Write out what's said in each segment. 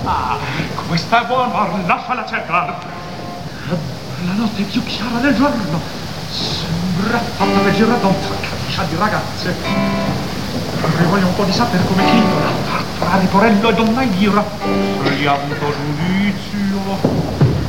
Questa è buona, lasciala cercare. La notte è più chiara del giorno. Sembra fatta per girare da un caccia di ragazze. Vorrei voglio un po' di sapere come titola. Tra Leporello e Donna Elvira. Svegliando giudizio.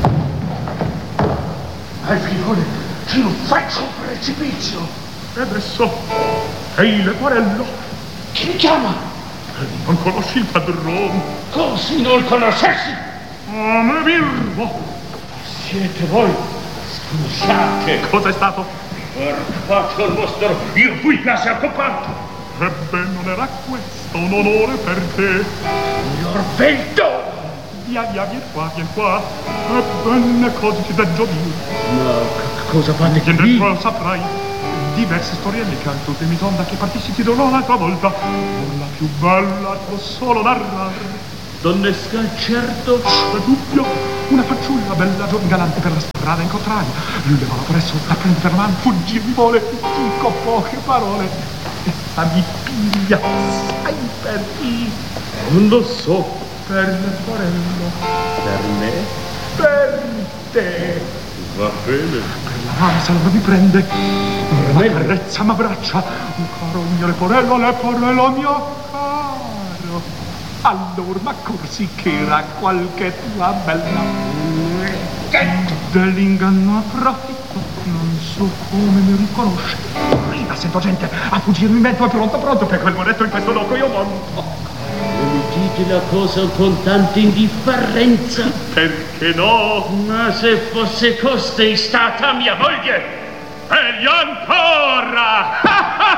Figlione, ci lo faccio un precipizio. E adesso, ehi Leporello. Chi mi chiama? Non conosci il padrone? Così non conoscessi? Me birbo. Siete voi? Scusate. Cosa è stato? Faccio il vostro, io fui quasi accompato. Ebbene, non era questo un onore per te. Signor Vento! Via, vieni qua. Ebbene, cosa ti devo dire? Ma cosa fate Che qui? dentro saprai. Diverse storielle che al tuo mi sonda che partissi ti dovrò un'altra volta. Non la più bella può solo narrare. Donnesca, certo. Dubbio, una fanciulla bella galante per la strada incontrare. Lui levava presso, la prende per la mano, fuggì mi vuole, dico poche parole. Essa mi piglia, sai per chi? Non lo so. Per Leporello. Per me? Per te. Va bene. Per la mano se non mi prende. Ma carezza, m'abbraccia. Un caro mio Leporello mio caro. Allora, ma corsi che era qualche tua bella che dell'inganno approfitto, non so come mi riconosce. Rida, sento gente a fuggirmi in mezzo, è pronto, per quel monetto in questo loco io monto. Mi dite la cosa con tanta indifferenza? Perché no? Ma se fosse costei stata mia moglie! Meglio ancora!